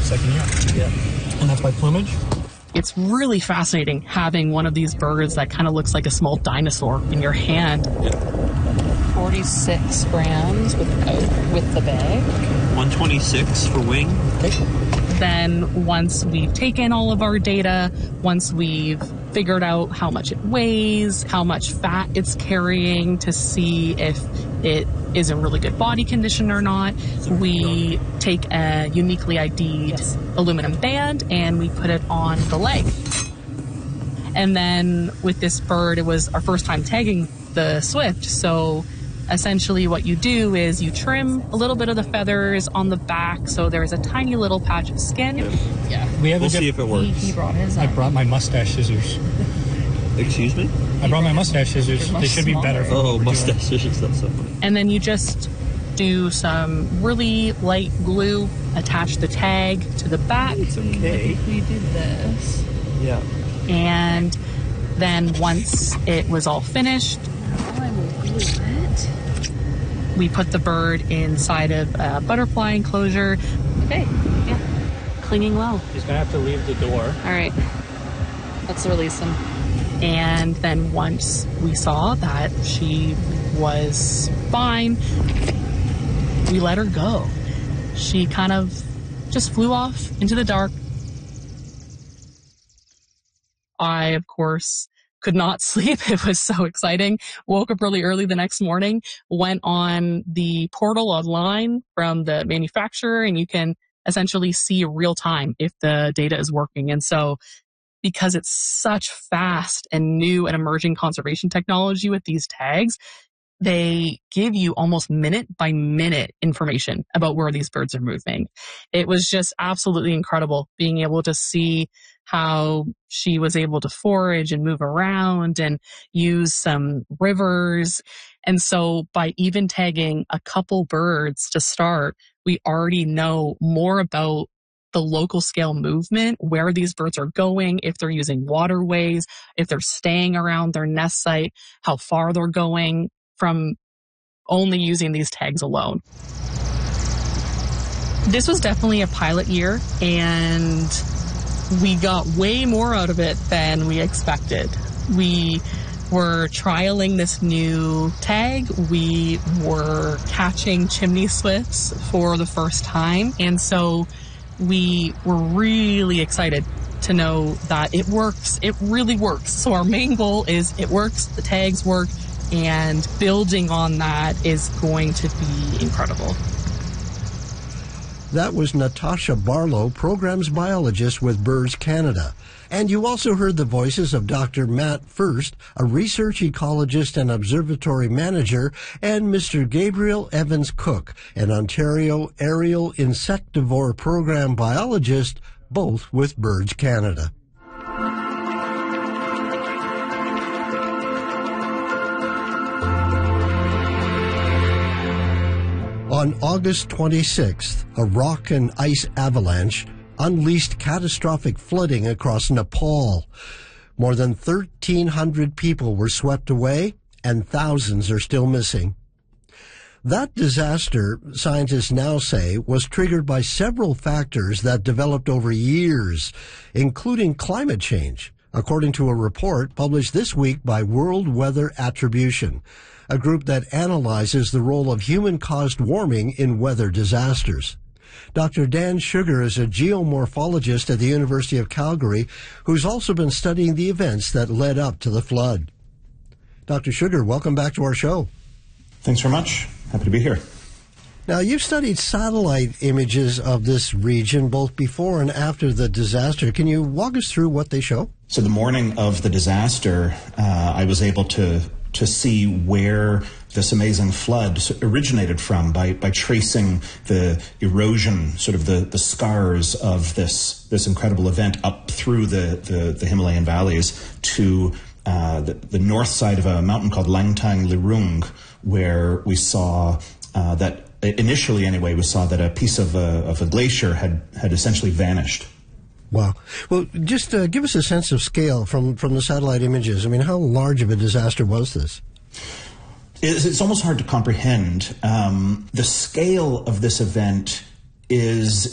second year. Yeah. And that's by plumage? It's really fascinating having one of these birds that kind of looks like a small dinosaur in your hand. Yeah. 46 grams with the bag. 126 for wing. Okay. Then once we've taken all of our data, once we've figured out how much it weighs, how much fat it's carrying to see if it is in really good body condition or not, we take a uniquely ID'd aluminum band and we put it on the leg. And then with this bird, it was our first time tagging the swift, so essentially what you do is you trim a little bit of the feathers on the back so there's a tiny little patch of skin. Yeah. We'll see if it works. He brought his I brought my mustache scissors. Excuse me? I brought my mustache scissors. They should be better for what we're mustache doing. scissors, that's so funny. And then you just do some really light glue, attach the tag to the back. It's okay. We did this. Yeah. And then once it was all finished, we put the bird inside of a butterfly enclosure. Okay, yeah, clinging well. He's going to have to leave the door. All right, let's release him. And then once we saw that she was fine, we let her go. She kind of just flew off into the dark. I, of course, could not sleep. It was so exciting. Woke up really early the next morning, went on the portal online from the manufacturer, and you can essentially see real time if the data is working. And so because it's such fast and new and emerging conservation technology with these tags, they give you almost minute by minute information about where these birds are moving. It was just absolutely incredible being able to see how she was able to forage and move around and use some rivers. And so by even tagging a couple birds to start, we already know more about the local scale movement, where these birds are going, if they're using waterways, if they're staying around their nest site, how far they're going from only using these tags alone. This was definitely a pilot year, and we got way more out of it than we expected. We were trialing this new tag. We were catching chimney swifts for the first time. And so we were really excited to know that it works. It really works. So our main goal is it works, the tags work, and building on that is going to be incredible. That was Natasha Barlow, Programs Biologist with Birds Canada. And you also heard the voices of Dr. Matt First, a research ecologist and observatory manager, and Mr. Gabriel Evans Cook, an Ontario aerial insectivore program biologist, both with Birds Canada. On August 26th, a rock and ice avalanche unleashed catastrophic flooding across Nepal. More than 1,300 people were swept away, and thousands are still missing. That disaster, scientists now say, was triggered by several factors that developed over years, including climate change, according to a report published this week by World Weather Attribution, a group that analyzes the role of human-caused warming in weather disasters. Dr. Dan Sugar is a geomorphologist at the University of Calgary who's also been studying the events that led up to the flood. Dr. Sugar, welcome back to our show. Thanks very much. Happy to be here. Now, you've studied satellite images of this region both before and after the disaster. Can you walk us through what they show? So the morning of the disaster, I was able to see where this amazing flood originated from by tracing the erosion, sort of the scars of this incredible event up through the Himalayan valleys to the north side of a mountain called Langtang Lirung, where we saw that initially anyway, we saw that a piece of a glacier had essentially vanished. Wow. Well, just give us a sense of scale from the satellite images. I mean, how large of a disaster was this? It's almost hard to comprehend. The scale of this event is